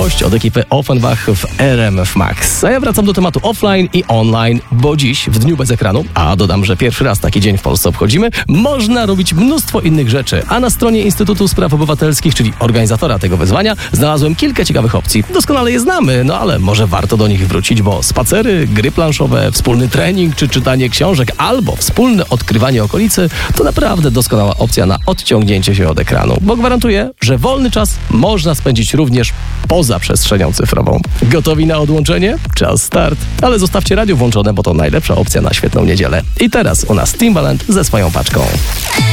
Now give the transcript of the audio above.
gość od ekipy Offenbach w RMF Max. A ja wracam do tematu offline i online, bo dziś, w dniu bez ekranu, a dodam, że pierwszy raz taki dzień w Polsce obchodzimy, można robić mnóstwo innych rzeczy. A na stronie Instytutu Spraw Obywatelskich, czyli organizatora tego wyzwania, znalazłem kilka ciekawych opcji. Doskonale je znamy, no ale może warto do nich wrócić, bo spacery, gry planszowe, wspólny trening czy czytanie książek albo wspólne odkrywanie okolicy to naprawdę doskonała opcja na odciągnięcie się od ekranu, bo gwarantuję, że wolny czas można spędzić również poza przestrzenią cyfrową. Gotowi na odłączenie? Czas start. Ale zostawcie radio włączone, bo to najlepsza opcja na świetną niedzielę. I teraz u nas Timbaland ze swoją paczką.